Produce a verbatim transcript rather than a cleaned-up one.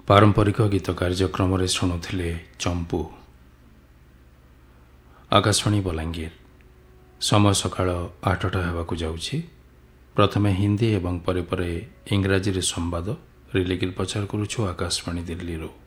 पारंपरिक गीत कार्यक्रम शुणुले चंपू। आकाशवाणी बलांगीर समय सकाळ आठटा होगाकू जाउछि। प्रथमे हिंदी एवं परे परे इंग्राजी रे संवाद रिलेकिर प्रचार करुछु आकाशवाणी दिल्ली रो।